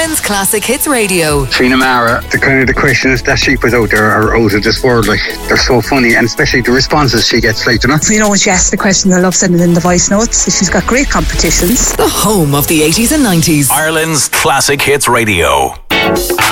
Ireland's Classic Hits Radio. Trina Mara, the questions that she puts out there are out of this world. Like, they're so funny, and especially the responses she gets, like, when she asks the questions, I love sending in the voice notes. She's got great competitions. The home of the 80s and 90s. Ireland's Classic Hits Radio.